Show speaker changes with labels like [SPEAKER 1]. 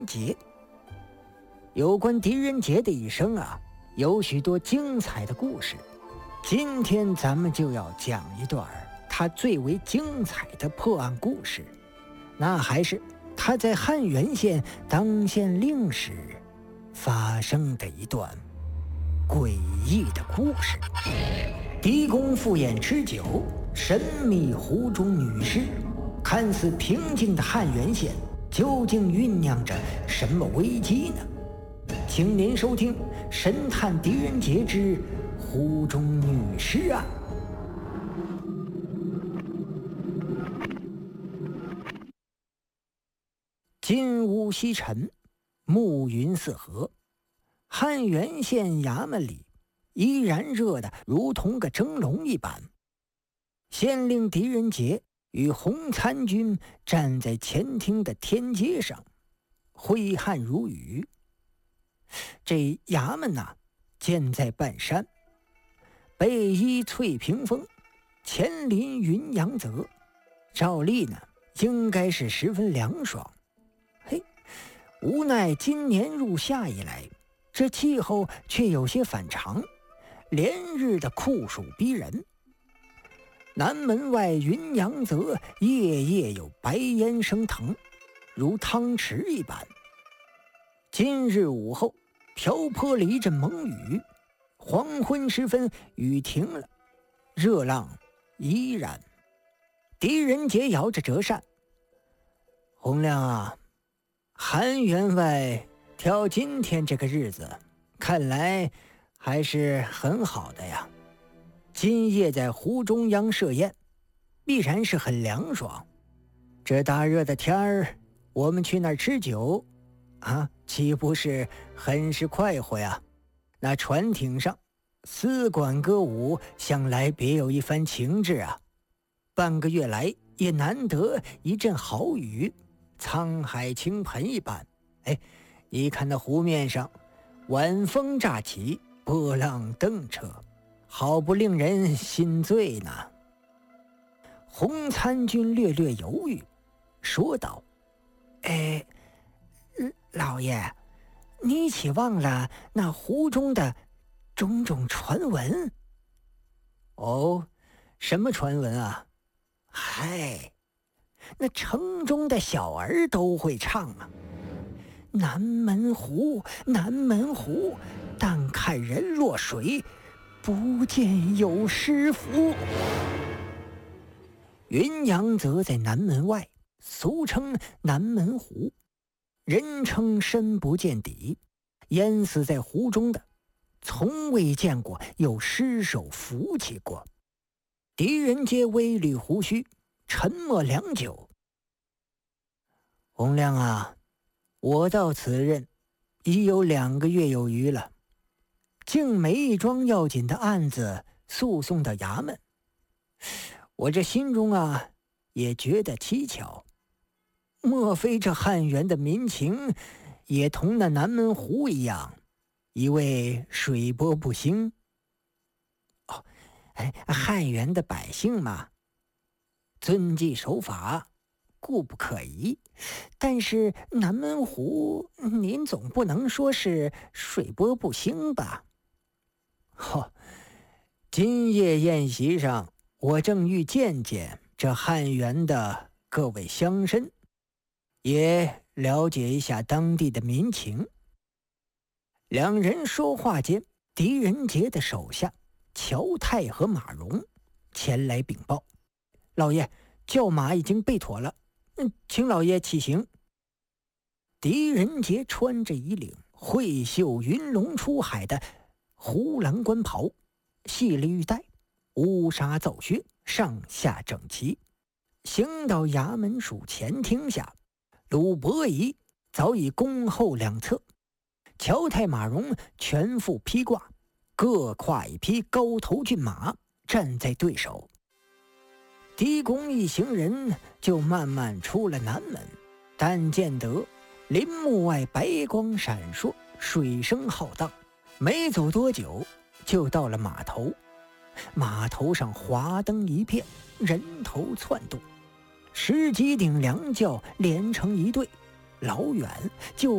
[SPEAKER 1] 杰。有关狄仁杰的一生啊，有许多精彩的故事。今天咱们就要讲一段他最为精彩的破案故事，那还是他在汉源县当县令时发生的一段诡异的故事。狄公赴宴吃酒，神秘湖中女尸。看似平静的汉源县，究竟酝酿着什么危机呢？请您收听《神探狄仁杰之湖中女尸案》。金乌西沉，暮云四合，汉源县衙门里依然热得如同个蒸笼一般。县令狄仁杰与洪参军站在前厅的天阶上，挥汗如雨。这衙门呐，建在半山，背依翠屏峰，前临云阳泽，照例呢应该是十分凉爽。无奈今年入夏以来，这气候却有些反常，连日的酷暑逼人。南门外云阳泽夜夜有白烟升腾，如汤池一般。今日午后瓢泼了一阵猛雨，黄昏时分雨停了，热浪依然。狄仁杰摇着折扇：洪亮啊，韩员外挑今天这个日子，看来还是很好的呀。今夜在湖中央设宴，必然是很凉爽。这大热的天儿，我们去那儿吃酒啊，岂不是很是快活呀？那船艇上丝管歌舞，想来别有一番情致啊。半个月来也难得一阵好雨，沧海倾盆一般。你看那湖面上晚风乍起，波浪蹬车，好不令人心醉呢。洪参军略略犹豫，说道：老爷，你岂忘了那湖中的种种传闻？哦，什么传闻啊？嗨，那城中的小儿都会唱啊。南门湖，南门湖，但看人落水，不见有尸浮。云阳泽在南门外，俗称南门湖，人称深不见底，淹死在湖中的从未见过有尸首浮起过。狄仁杰微捋胡须，沉默良久。洪亮啊，我到此任已有2个月有余了，竟没一桩要紧的案子诉讼到衙门，我这心中啊也觉得蹊跷。莫非这汉源的民情也同那南门湖一样，一味水波不兴？汉源的百姓嘛，遵纪守法，固不可疑。但是南门湖，您总不能说是水波不兴吧？今夜宴席上，我正欲见见这汉源的各位乡绅，也了解一下当地的民情。两人说话间，狄仁杰的手下乔泰和马荣前来禀报：老爷，轿马已经备妥了，请老爷起行。狄仁杰穿着一领慧袖云龙出海的胡狼官袍，系了玉带，乌纱皂靴，上下整齐，行到衙门署前厅下，鲁伯仪早已恭候两侧，乔泰马荣全副披挂，各跨一匹高头骏马，站在对手。狄公一行人就慢慢出了南门，但见得林木外白光闪烁，水声浩荡，没走多久就到了码头。码头上华灯一片，人头窜动，10几顶凉轿连成一队，老远就